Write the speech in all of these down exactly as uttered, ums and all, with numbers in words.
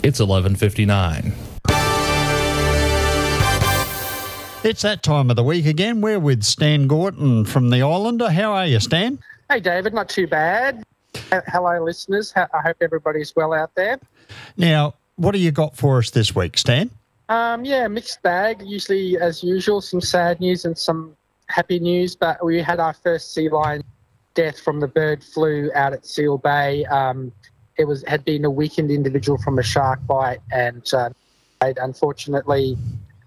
It's eleven fifty-nine. It's that time of the week again. We're with Stan Gorton from the Islander. How are you, Stan? Hey, David. Not too bad. Hello, listeners. I hope everybody's well out there. Now, what do you got for us this week, Stan? Um, yeah, mixed bag. Usually, as usual, some sad news and some happy news. But we had our first sea lion death from the bird flu out at Seal Bay. Um, it was had been a weakened individual from a shark bite, and uh, unfortunately,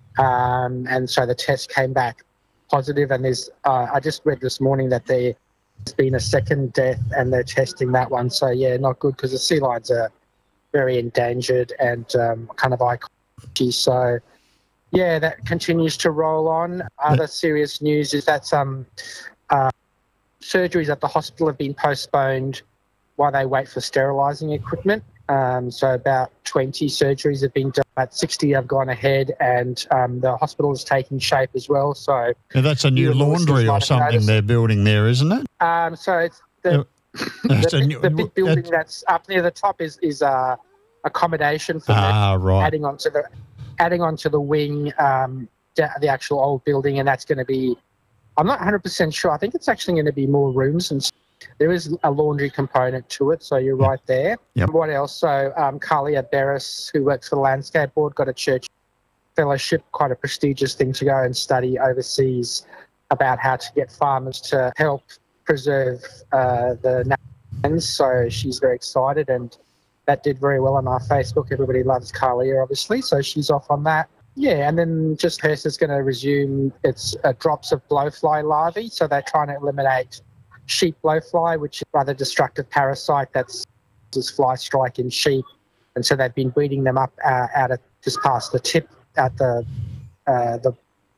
um, and so the test came back positive. And there's, uh, I just read this morning that there's been a second death, and they're testing that one. So yeah, not good, because the sea lions are very endangered and um, kind of iconic. So yeah, that continues to roll on. Other serious news is that some uh, surgeries at the hospital have been postponed while they wait for sterilising equipment. Um, so about twenty surgeries have been done, about sixty have gone ahead, and um, the hospital is taking shape as well. So now that's a new laundry or something they're building there, isn't it? Um, so it's the, the, big, new, the big building that's up near the top is is uh, accommodation for ah, them, right. adding onto the adding onto the wing, um, the, the actual old building, and that's going to be. I'm not one hundred percent sure. I think it's actually going to be more rooms, and there is a laundry component to it, so you're yep. right there. Yep. What else? So um, Kalia Beres, who works for the Landscape Board, got a church fellowship, quite a prestigious thing to go and study overseas about how to get farmers to help preserve uh, the lands. So she's very excited, and that did very well on our Facebook. Everybody loves Kalia, obviously, so she's off on that. Yeah, and then just Hearst is going to resume its uh, drops of blowfly larvae, so they're trying to eliminate sheep blowfly, which is a rather destructive parasite that's causes fly strike in sheep, and so they've been breeding them up uh, out at just past the tip at the uh, the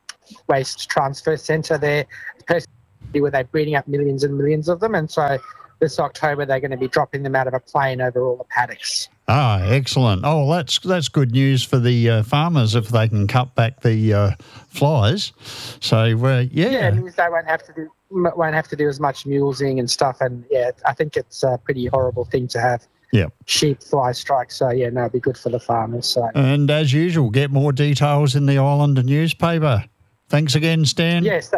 waste transfer centre there, where they're breeding up millions and millions of them, and so this October they're going to be dropping them out of a plane over all the paddocks. Ah, excellent. Oh, well, that's that's good news for the uh, farmers if they can cut back the uh, flies. So uh, yeah, yeah, it means they won't have to do won't have to do as much mulesing and stuff. And yeah, I think it's a pretty horrible thing to have. Yeah, sheep fly strike. So yeah, no, it'd be good for the farmers. So and as usual, get more details in the Islander newspaper. Thanks again, Stan. Yes.